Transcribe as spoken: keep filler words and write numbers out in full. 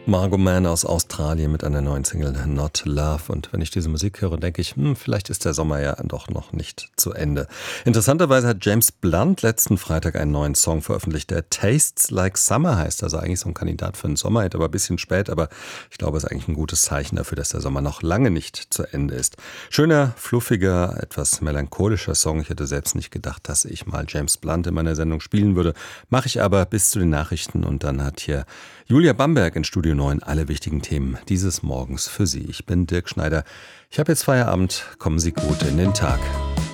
Margot Mann aus Australien mit einer neuen Single Not Love. Und wenn ich diese Musik höre, denke ich, hm, vielleicht ist der Sommer ja doch noch nicht zu Ende. Interessanterweise hat James Blunt letzten Freitag einen neuen Song veröffentlicht, der Tastes Like Summer heißt. Also eigentlich so ein Kandidat für einen Sommerhit, aber ein bisschen spät. Aber ich glaube, es ist eigentlich ein gutes Zeichen dafür, dass der Sommer noch lange nicht zu Ende ist. Schöner, fluffiger, etwas melancholischer Song. Ich hätte selbst nicht gedacht, dass ich mal James Blunt in meiner Sendung spielen würde. Mache ich aber bis zu den Nachrichten und dann hat hier Julia Bamberg in Studio neun alle wichtigen Themen dieses Morgens für Sie. Ich bin Dirk Schneider. Ich habe jetzt Feierabend. Kommen Sie gut in den Tag.